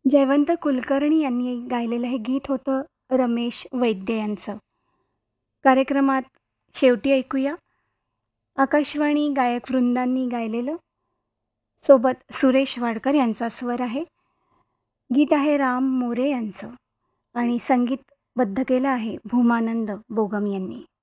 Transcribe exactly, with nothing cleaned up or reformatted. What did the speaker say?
जयवंत कुलकर्णी यांनी गायलेलं हे गीत होतं रमेश वैद्य यांचं. कार्यक्रमात शेवटी ऐकूया आकाशवाणी गायक वृंदांनी गायलेलं. सोबत सुरेश वाडकर यांचा स्वर आहे. गीत आहे राम मोरे यांचं आणि संगीतबद्ध केलं आहे भूमानंद बोगम यांनी.